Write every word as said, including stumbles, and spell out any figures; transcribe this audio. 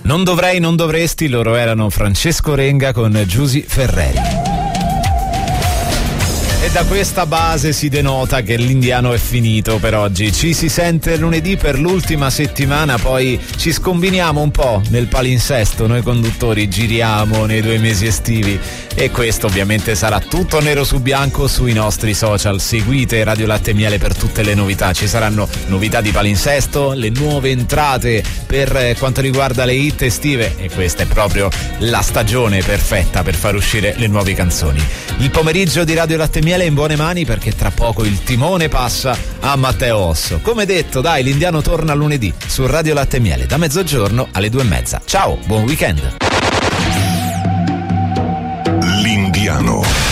Non dovrei, non dovresti, loro erano Francesco Renga con Giusy Ferreri. E da questa base si denota che l'indiano è finito per oggi. Ci si sente lunedì per l'ultima settimana, poi ci scombiniamo un po' nel palinsesto. Noi conduttori giriamo nei due mesi estivi e questo ovviamente sarà tutto nero su bianco sui nostri social. Seguite Radio Latte e Miele per tutte le novità. Ci saranno novità di palinsesto, le nuove entrate per quanto riguarda le hit estive e questa è proprio la stagione perfetta per far uscire le nuove canzoni. Il pomeriggio di Radio Latte e Miele in buone mani perché tra poco il timone passa a Matteo Osso. Come detto, dai, l'indiano torna lunedì su Radio Latte e Miele da mezzogiorno alle due e mezza. Ciao, buon weekend. L'Indiano.